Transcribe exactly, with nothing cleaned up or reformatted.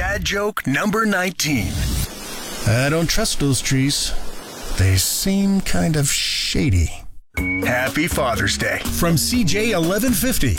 Dad joke number nineteen. I don't trust those trees. They seem kind of shady. Happy Father's Day from C J eleven fifty.